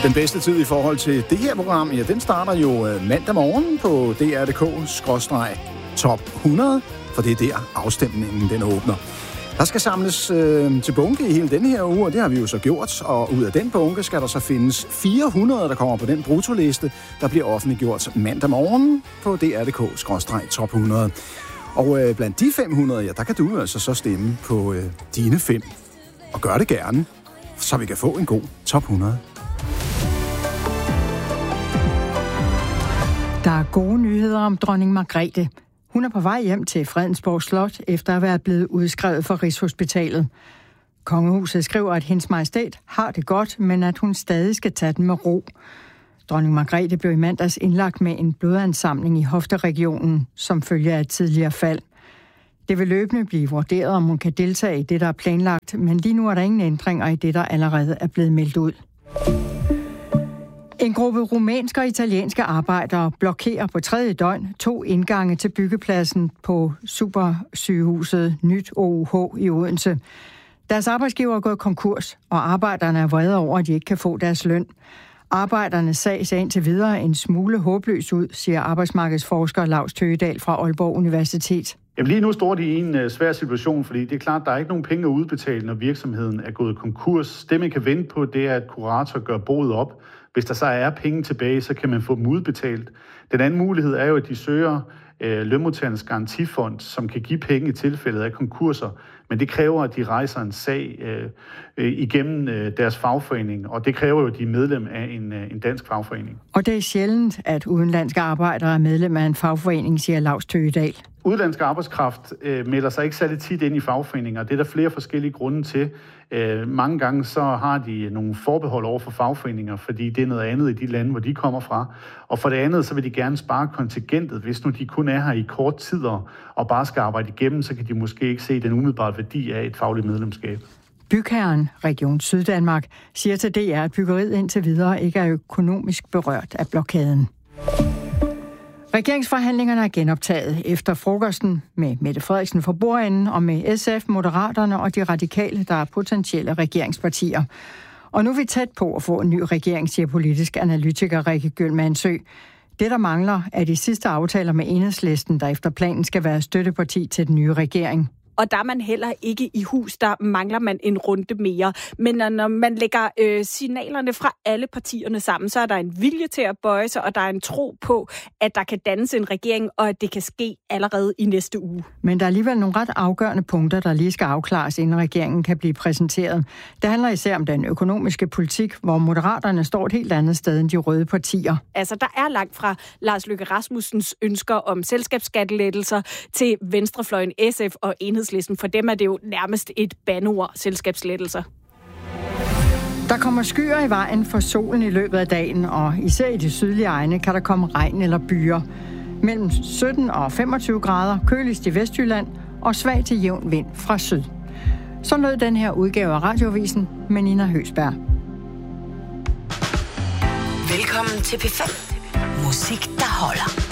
Den bedste tid i forhold til det her program, ja, den starter jo mandag morgen på dr.dk/top 100, for det er der afstemningen den åbner. Der skal samles til bunke i hele denne her uge, og det har vi jo så gjort, og ud af den bunke skal der så findes 400, der kommer på den brutoliste, der bliver offentliggjort mandag morgen på dr.dk/top 100. Og blandt de 500, ja, der kan du altså så stemme på dine 5, og gør det gerne, så vi kan få en god top 100. Der er gode nyheder om dronning Margrethe. Hun er på vej hjem til Fredensborg Slot, efter at være blevet udskrevet fra Rigshospitalet. Kongehuset skriver, at hendes majestæt har det godt, men at hun stadig skal tage den med ro. Dronning Margrethe blev i mandags indlagt med en blodansamling i hofteregionen, som følge af et tidligere fald. Det vil løbende blive vurderet, om hun kan deltage i det, der er planlagt, men lige nu er der ingen ændringer i det, der allerede er blevet meldt ud. En gruppe rumænske og italienske arbejdere blokerer på 3. døgn 2 indgange til byggepladsen på supersygehuset Nyt OUH i Odense. Deres arbejdsgiver er gået konkurs, og arbejderne er vrede over, at de ikke kan få deres løn. Arbejdernes sag ser indtil videre en smule håbløs ud, siger arbejdsmarkedsforsker Laus Tøgedal fra Aalborg Universitet. Jamen lige nu står de i en svær situation, fordi det er klart, at der er ikke nogen penge at udbetale, når virksomheden er gået konkurs. Det, man kan vente på, det er, at kurator gør boet op. Hvis der så er penge tilbage, så kan man få dem udbetalt. Den anden mulighed er jo, at de søger lønmodtagernes garantifond, som kan give penge i tilfældet af konkurser. Men det kræver, at de rejser en sag igennem deres fagforening, og det kræver jo, at de er medlem af en dansk fagforening. Og det er sjældent, at udenlandske arbejdere er medlem af en fagforening, siger Laus Tøgedal. Udenlandsk arbejdskraft melder sig ikke særlig tit ind i fagforeninger. Det er der flere forskellige grunde til. Mange gange så har de nogle forbehold over for fagforeninger, fordi det er noget andet i de lande, hvor de kommer fra. Og for det andet, så vil de gerne spare kontingentet. Hvis nu de kun er her i kort tid og bare skal arbejde igennem, så kan de måske ikke se den umiddelbare værdi af et fagligt medlemskab. Bygherren, Region Syddanmark, siger til DR, at byggeriet indtil videre ikke er økonomisk berørt af blokaden. Regeringsforhandlingerne er genoptaget efter frokosten med Mette Frederiksen for bordenden og med SF, Moderaterne og de radikale, der er potentielle regeringspartier. Og nu er vi tæt på at få en ny regering, siger politisk analytiker Rikke Gyldmansø. Det, der mangler, er de sidste aftaler med Enhedslisten, der efter planen skal være støtteparti til den nye regering. Og der er man heller ikke i hus, der mangler man en runde mere. Men når man lægger signalerne fra alle partierne sammen, så er der en vilje til at bøje sig, og der er en tro på, at der kan dannes en regering, og at det kan ske allerede i næste uge. Men der er alligevel nogle ret afgørende punkter, der lige skal afklares, inden regeringen kan blive præsenteret. Det handler især om den økonomiske politik, hvor Moderaterne står et helt andet sted end de røde partier. Altså, der er langt fra Lars Løkke Rasmussens ønsker om selskabsskattelettelser til venstrefløjen SF og Enhedslisten. For dem er det jo nærmest et bandeord, selskabslettelser. Der kommer skyer i vejen for solen i løbet af dagen, og især i de sydlige egne kan der komme regn eller byger. Mellem 17 og 25 grader, køligst i Vestjylland og svag til jævn vind fra syd. Så lød den her udgave af Radioavisen med Nina Høsberg. Velkommen til P5. Musik, der holder.